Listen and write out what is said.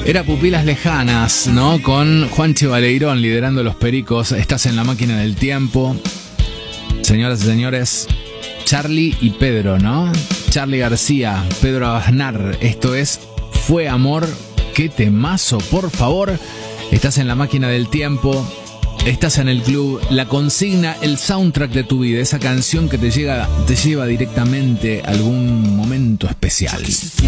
Era Pupilas Lejanas, ¿no? Con Juanchi Baleirón liderando Los Pericos. Estás en la máquina del tiempo. Señoras y señores, Charly y Pedro, ¿no? Charly García, Pedro Aznar. Esto es Fue Amor. ¡Qué temazo, por favor! Estás en la máquina del tiempo. Estás en el club. La consigna, el soundtrack de tu vida. Esa canción que te lleva directamente a algún momento especial.